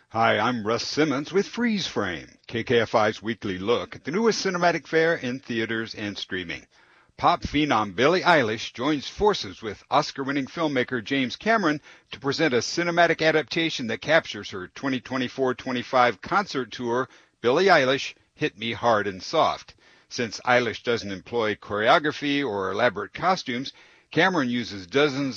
Hi, I'm Russ Simmons with Freeze Frame, KKFI's weekly look at the newest cinematic fare in theaters and streaming. Pop phenom Billie Eilish joins forces with Oscar-winning filmmaker James Cameron to present a cinematic adaptation that captures her 2024-25 concert tour, Billie Eilish, Hit Me Hard and Soft. Since Eilish doesn't employ choreography or elaborate costumes, Cameron uses dozens